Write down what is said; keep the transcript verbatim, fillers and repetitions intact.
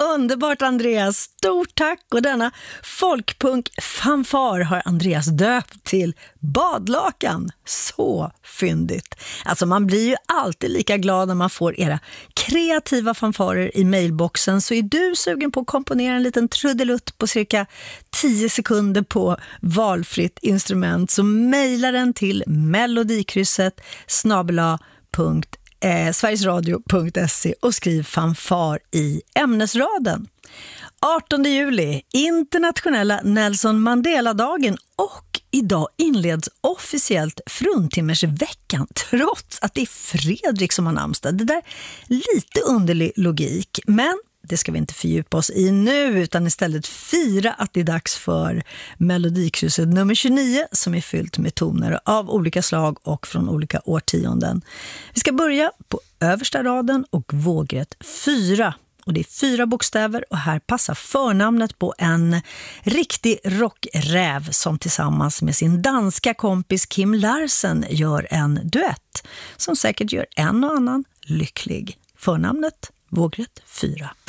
Underbart, Andreas. Stort tack. Och denna folkpunk-fanfar har Andreas döpt till Badlakan. Så fyndigt. Alltså man blir ju alltid lika glad när man får era kreativa fanfarer i mailboxen. Så är du sugen på att komponera en liten trudelutt på cirka tio sekunder på valfritt instrument, så mejla den till melodikrysset snabel-a punkt Eh, sverigesradio punkt se och skriv fanfar i ämnesraden. artonde juli, internationella Nelson Mandela-dagen, och idag inleds officiellt fruntimmersveckan trots att det är Fredrik som har namnsdag. Det där lite underlig logik, men det ska vi inte fördjupa oss i nu, utan istället fira att det är dags för Melodikrysset nummer tjugonio, som är fyllt med toner av olika slag och från olika årtionden. Vi ska börja på översta raden och vågrätt fyra. Och det är fyra bokstäver, och här passar förnamnet på en riktig rockräv som tillsammans med sin danska kompis Kim Larsen gör en duett som säkert gör en och annan lycklig. Förnamnet vågrätt fyra.